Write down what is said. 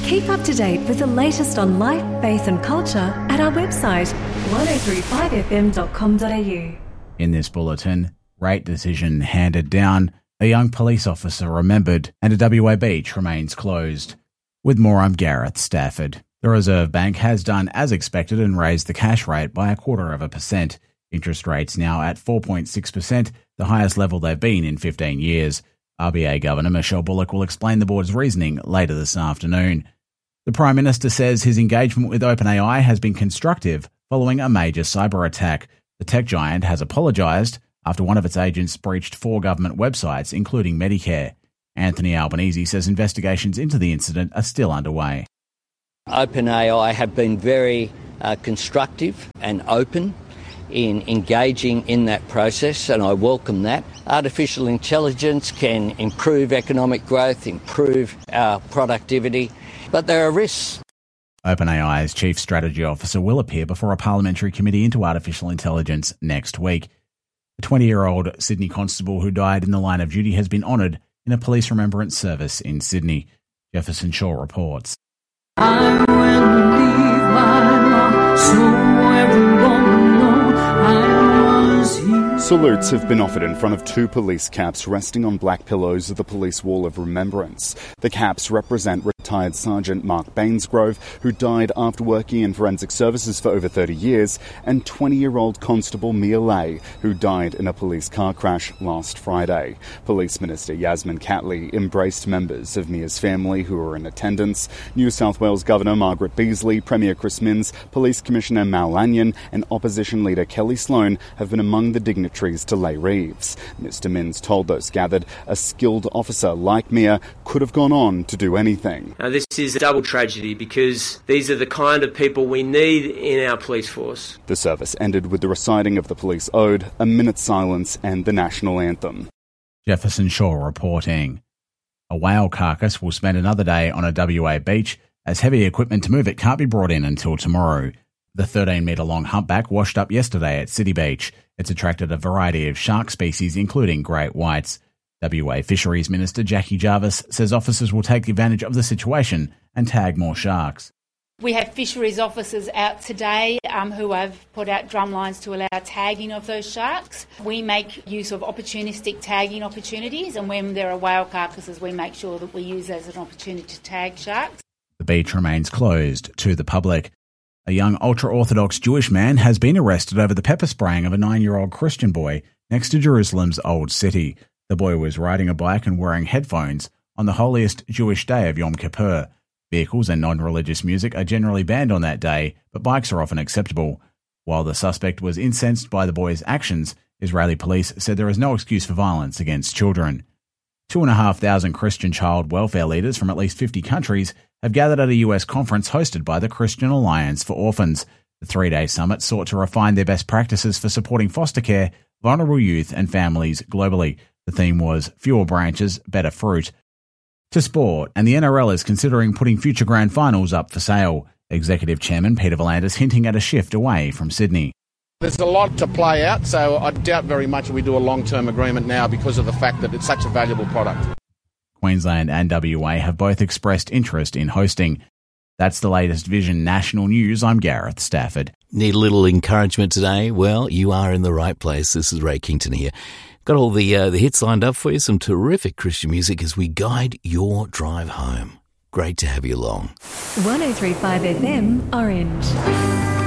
Keep up to date with the latest on life, faith and culture at our website 1035fm.com.au. In this bulletin, rate decision handed down, a young police officer remembered, and a WA beach remains closed. With more, I'm Gareth Stafford. The Reserve Bank has done as expected and raised the cash rate by 0.25%. Interest rates now at 4.6%, the highest level they've been in 15 years. RBA Governor Michelle Bullock will explain the board's reasoning later this afternoon. The Prime Minister says his engagement with OpenAI has been constructive following a major cyber attack. The tech giant has apologised after one of its agents breached 4 government websites, including Medicare. Anthony Albanese says investigations into the incident are still underway. OpenAI have been very constructive and open in engaging in that process, and I welcome that. Artificial intelligence can improve economic growth, improve our productivity, but there are risks. OpenAI's Chief Strategy Officer will appear before a parliamentary committee into artificial intelligence next week. A 20-year-old Sydney constable who died in the line of duty has been honoured in a police remembrance service in Sydney. Jefferson Shaw reports. I will leave my mark so everyone know I was here. Salutes have been offered in front of 2 police caps resting on black pillows of the police wall of remembrance. The caps represent retired Sergeant Mark Bainsgrove, who died after working in forensic services for over 30 years, and 20-year-old Constable Mia Lay, who died in a police car crash last Friday. Police Minister Yasmin Catley embraced members of Mia's family who were in attendance. New South Wales Governor Margaret Beazley, Premier Chris Minns, Police Commissioner Mal Lanyon and Opposition Leader Kelly Sloan have been among the dignitaries to lay wreaths. Mr Minns told those gathered a skilled officer like Mia could have gone on to do anything. Now, this is a double tragedy because these are the kind of people we need in our police force. The service ended with the reciting of the police ode, a minute's silence and the national anthem. Jefferson Shaw reporting. A whale carcass will spend another day on a WA beach as heavy equipment to move it can't be brought in until tomorrow. The 13-metre-long humpback washed up yesterday at City Beach. It's attracted a variety of shark species, including great whites. WA Fisheries Minister Jackie Jarvis says officers will take advantage of the situation and tag more sharks. We have fisheries officers out today who have put out drum lines to allow tagging of those sharks. We make use of opportunistic tagging opportunities, and when there are whale carcasses, we make sure that we use as an opportunity to tag sharks. The beach remains closed to the public. A young ultra-Orthodox Jewish man has been arrested over the pepper spraying of a 9-year-old Christian boy next to Jerusalem's Old City. The boy was riding a bike and wearing headphones on the holiest Jewish day of Yom Kippur. Vehicles and non-religious music are generally banned on that day, but bikes are often acceptable. While the suspect was incensed by the boy's actions, Israeli police said there is no excuse for violence against children. 2,500 Christian child welfare leaders from at least 50 countries have gathered at a US conference hosted by the Christian Alliance for Orphans. The 3-day summit sought to refine their best practices for supporting foster care, vulnerable youth and families globally. The theme was Fewer Branches, Better Fruit. To sport, and the NRL is considering putting future grand finals up for sale. Executive Chairman Peter V'landys hinting at a shift away from Sydney. There's a lot to play out, so I doubt very much we do a long-term agreement now because of the fact that it's such a valuable product. Queensland and WA have both expressed interest in hosting. That's the latest Vision National News. I'm Gareth Stafford. Need a little encouragement today? Well, you are in the right place. This is Ray Kington here. Got all the hits lined up for you, some terrific Christian music as we guide your drive home. Great to have you along. 1035 FM Orange.